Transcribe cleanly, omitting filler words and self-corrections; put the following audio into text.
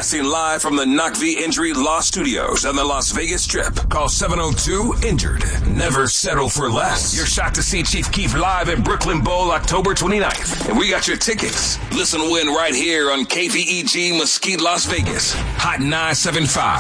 Broadcasting live from the Knock V Injury Law Studios on the Las Vegas Strip. Call 702-INJURED. Never settle for less. Your shot to see Chief Keef live at Brooklyn Bowl October 29th. And we got your tickets. Listen to win right here on KVEG Mesquite, Las Vegas. Hot 975.